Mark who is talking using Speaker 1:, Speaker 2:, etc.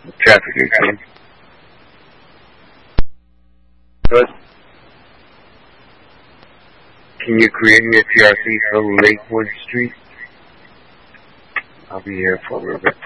Speaker 1: Traffic again. But can you create me a TRC for Lakewood Street? I'll be here for a little bit.